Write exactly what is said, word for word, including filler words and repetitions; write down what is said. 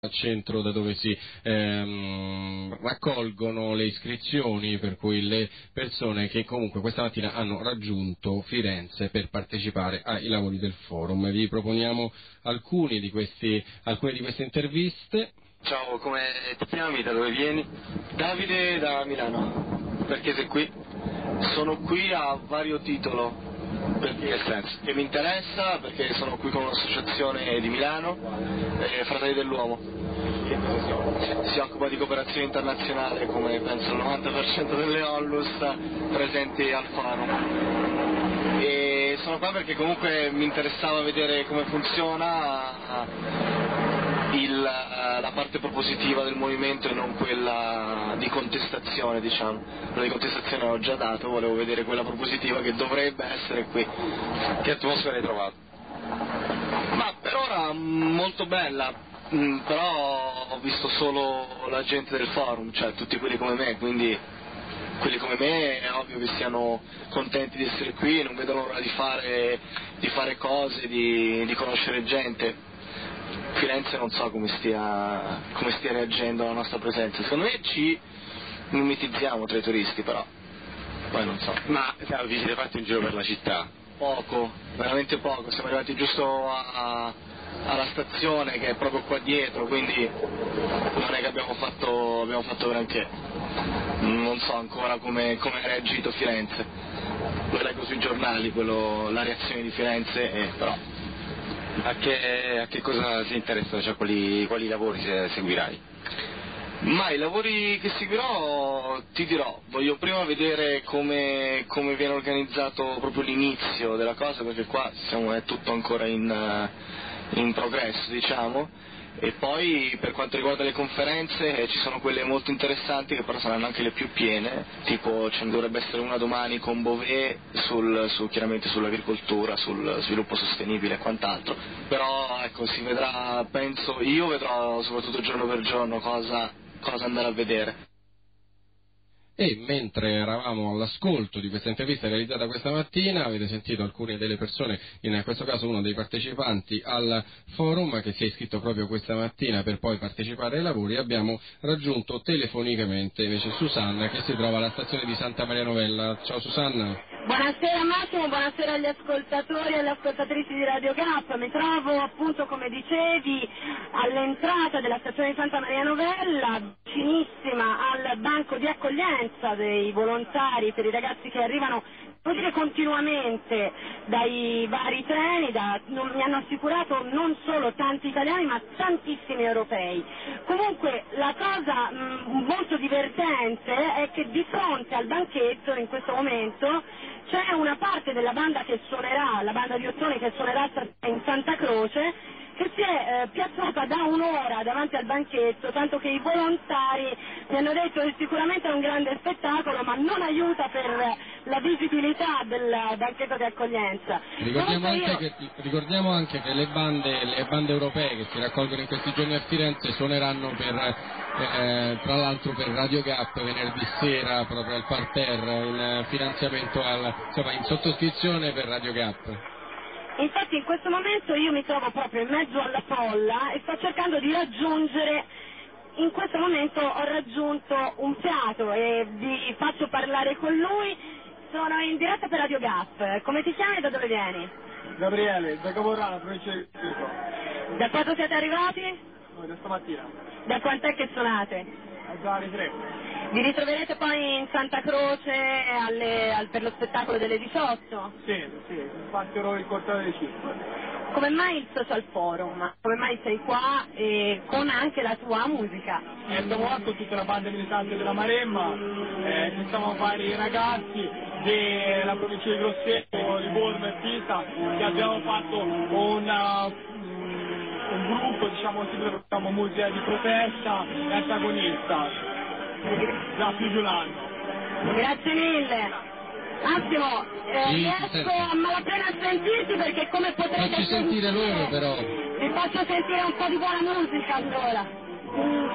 al centro da dove si ehm, raccolgono le iscrizioni, per cui le persone che comunque questa mattina hanno raggiunto Firenze per partecipare ai lavori del forum. Vi proponiamo alcuni di questi, alcune di queste interviste. Ciao, come ti chiami? Da dove vieni? Davide, da Milano. Perché sei qui? Sono qui a vario titolo. Perché, che senso? Che mi interessa, perché sono qui con un'associazione di Milano, eh, Fratelli dell'Uomo. Che cosa si occupa di cooperazione internazionale, come penso il novanta per cento delle Onlus presenti al forum. E sono qua perché comunque mi interessava vedere come funziona il, la parte propositiva del movimento e non quella di contestazione, diciamo. Quella di contestazione l'ho già dato, volevo vedere quella propositiva che dovrebbe essere qui. Che atmosfera hai trovato? Ma per ora molto bella, però ho visto solo la gente del forum, cioè tutti quelli come me, quindi quelli come me è ovvio che siano contenti di essere qui, non vedo l'ora di fare, di fare cose, di, di conoscere gente. Firenze non so come stia, come stia reagendo alla nostra presenza, secondo me ci mimetizziamo tra i turisti, però poi non so. Ma vi siete fatti un giro per la città? Poco, veramente poco, siamo arrivati giusto a, alla stazione che è proprio qua dietro, quindi non è che abbiamo fatto, abbiamo fatto granché, non so ancora come, come ha reagito Firenze, lo leggo sui giornali, quello, la reazione di Firenze, eh, però... A che, a che cosa si interessa, cioè quali, quali lavori seguirai? Ma i lavori che seguirò ti dirò, voglio prima vedere come, come viene organizzato proprio l'inizio della cosa, perché qua siamo, è tutto ancora in, in progresso, diciamo, e poi per quanto riguarda le conferenze eh, ci sono quelle molto interessanti che però saranno anche le più piene, tipo ce ne dovrebbe essere una domani con Bové sul, su, chiaramente sull'agricoltura, sul sviluppo sostenibile e quant'altro, però ecco si vedrà, penso, io vedrò soprattutto giorno per giorno cosa, cosa andare a vedere. E mentre eravamo all'ascolto di questa intervista realizzata questa mattina, avete sentito alcune delle persone, in questo caso uno dei partecipanti al forum che si è iscritto proprio questa mattina per poi partecipare ai lavori. Abbiamo raggiunto telefonicamente invece Susanna, che si trova alla stazione di Santa Maria Novella. Ciao Susanna. Buonasera Massimo, buonasera agli ascoltatori e alle ascoltatrici di Radio Gap. Mi trovo appunto, come dicevi, all'entrata della stazione di Santa Maria Novella, vicinissima al banco di accoglienza dei volontari per i ragazzi che arrivano, devo dire, continuamente dai vari treni. Da, non, mi hanno assicurato non solo tanti italiani ma tantissimi europei. Comunque la cosa mh, molto divertente è che di fronte al banchetto in questo momento c'è una parte della banda che suonerà, la banda di Ottoni che suonerà in Santa Croce, che si è eh, piazzata da un'ora davanti al banchetto, tanto che i volontari mi hanno detto che sicuramente è un grande spettacolo, ma non aiuta per la visibilità del banchetto di accoglienza. Ricordiamo anche, io... che, ricordiamo anche che le bande, le bande europee che si raccolgono in questi giorni a Firenze suoneranno per, eh, tra l'altro per Radio Gap venerdì sera proprio al parterre, in finanziamento al, insomma in sottoscrizione per Radio Gap. Infatti in questo momento io mi trovo proprio in mezzo alla folla e sto cercando di raggiungere, in questo momento ho raggiunto un fiato e vi faccio parlare con lui. Sono in diretta per Radio Gap. Come ti chiami e da dove vieni? Gabriele, da Caporana, provincia di Vico. Da quando siete arrivati? Noi, da stamattina. Da quant'è che suonate? A già alle tre. Vi ritroverete poi in Santa Croce alle, al, per lo spettacolo delle diciotto? Sì, sì, partirò il corteo delle cinque. Come mai il Social Forum? Come mai sei qua e con anche la tua musica? Eh, siamo qua con tutta la banda militante della Maremma, eh, ci siamo vari ragazzi della provincia di Grosseto, Livorno e Pisa, che abbiamo fatto una, un gruppo, diciamo così, dove facciamo musica di protesta e antagonista. Da più di un anno. Grazie mille. Massimo, eh, sì, riesco a malapena a sentirti perché come potrete facci sentire loro però. Vi faccio sentire un po' di buona musica allora.